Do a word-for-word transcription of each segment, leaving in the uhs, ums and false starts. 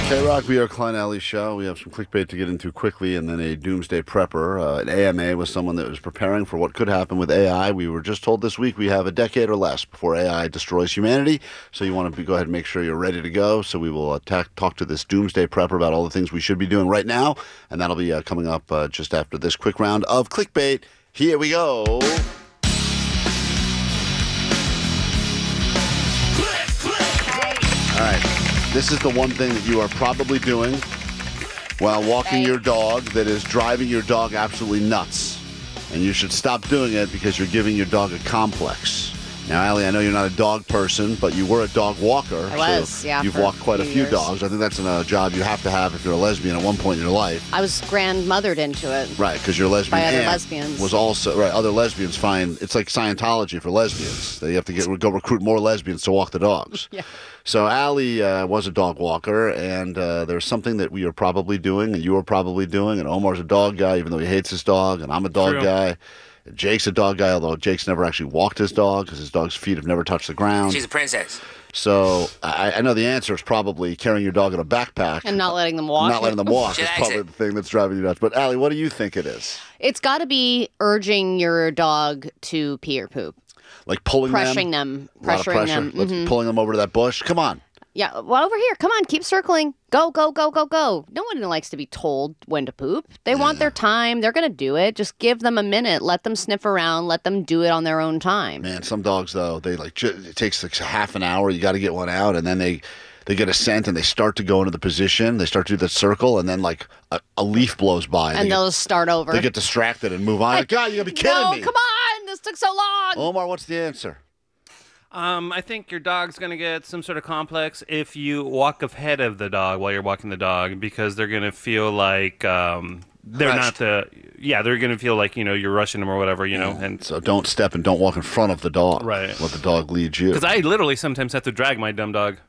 K-Rock, we are Klein Alley Show. We have some clickbait to get into quickly and then a doomsday prepper. Uh, an A M A was someone that was preparing for what could happen with A I. We were just told this week we have a decade or less before A I destroys humanity. So you want to be, go ahead and make sure you're ready to go. So we will uh, talk, talk to this doomsday prepper about all the things we should be doing right now. And that'll be uh, coming up uh, just after this quick round of clickbait. Here we go. All right. This is the one thing that you are probably doing while walking your dog that is driving your dog absolutely nuts. And you should stop doing it because you're giving your dog a complex. Now, Allie, I know you're not a dog person, but you were a dog walker. I was, so yeah. You've for walked quite a few years. dogs. I think that's a job you have to have if you're a lesbian at one point in your life. I was grandmothered into it. Right, because you're a lesbian. By other aunt lesbians. Was also, right, other lesbians find, it's like Scientology for lesbians. They have to get go recruit more lesbians to walk the dogs. Yeah. So Allie uh, was a dog walker, and uh, there's something that we are probably doing, and you are probably doing, and Omar's a dog guy, even though he hates his dog, and I'm a dog True. guy. Jake's a dog guy, although Jake's never actually walked his dog because his dog's feet have never touched the ground. She's a princess. So I, I know the answer is probably carrying your dog in a backpack. And not letting them walk. Not letting them walk She is likes probably it. the thing that's driving you nuts. But Allie, what do you think it is? It's got to be urging your dog to pee or poop. Like pulling Pressuring them? them. A lot of Pressuring pressure? them. Let's Mhm. pulling them over to that bush? Come on. Yeah, well, over here. Come on, keep circling. Go, go, go, go, go. No one likes to be told when to poop. They want their time. They're going to do it. Just give them a minute. Let them sniff around. Let them do it on their own time. Man, some dogs, though, they like ju- it takes like half an hour. You got to get one out, and then they they get a scent, and they start to go into the position. They start to do the circle, and then like a, a leaf blows by, And they they'll get, just start over. they get distracted and move on. Like, God, you got to be kidding no, me. come on. This took so long. Omar, what's the answer? Um, I think your dog's going to get some sort of complex if you walk ahead of the dog while you're walking the dog because they're going to feel like um, they're Rushed. not the... Yeah, they're going to feel like, you know, you're rushing them or whatever, you know. and So don't step and don't walk in front of the dog. Right. Let the dog lead you. Because I literally sometimes have to drag my dumb dog.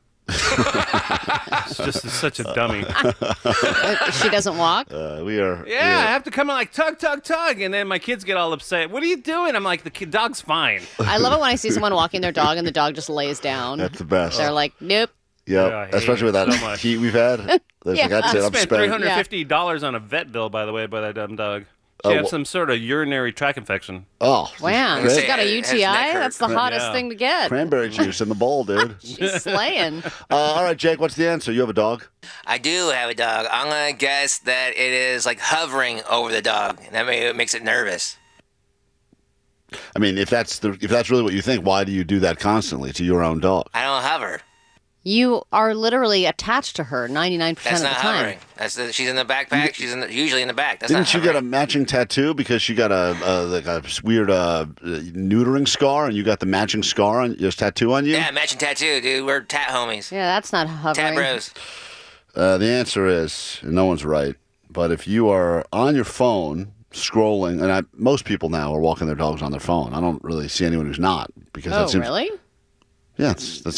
It's just such a dummy. Uh, she doesn't walk. Uh, we are. Yeah, I have to come in like tug, tug, tug, and then my kids get all upset. What are you doing? I'm like, the kid, dog's fine. I love it when I see someone walking their dog and the dog just lays down. That's the best. They're like, nope. Yeah, Yeah, I hate especially with it that so much. heat we've had. That's Yeah. like, that's it. I I'm spent three spending. hundred fifty dollars on a vet bill, by the way, by that dumb dog. She Oh, had wh- some sort of urinary tract infection. Oh, Wow. great. She's got a It U has T I? neck hurt. That's the hottest Yeah. thing to get. Cranberry juice in the bowl, dude. She's slaying. Uh, all right, Jake, what's the answer? You have a dog? I do have a dog. I'm gonna guess that it is like hovering over the dog. And that may, it makes it nervous. I mean, if that's the if that's really what you think, why do you do that constantly to your own dog? I don't hover. You are literally attached to her ninety-nine percent That's of not the time. hovering. That's the, she's in the backpack. She's in the, usually in the back. That's Didn't not you get a hovering. matching tattoo because she got a, a like a weird uh, neutering scar, and you got the matching scar on your tattoo on you? Yeah, matching tattoo, dude. We're tat homies. Yeah, that's not hovering. Tat bros. Uh, the answer is and no one's right. But if you are on your phone scrolling, and I, most people now are walking their dogs on their phone. I don't really see anyone who's not because Oh, that seems really? yeah, it's, that's